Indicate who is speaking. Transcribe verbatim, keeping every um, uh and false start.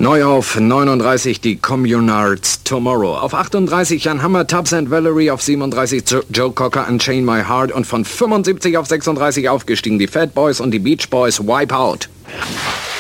Speaker 1: Neu auf neununddreißig die Communards Tomorrow. Auf achtunddreißig Jan Hammer, Tubbs and Valerie. Auf siebenunddreißig jo- Joe Cocker, Unchain My Heart. Und von fünfundsiebzig auf sechsunddreißig aufgestiegen die Fat Boys und die Beach Boys, Wipe Out.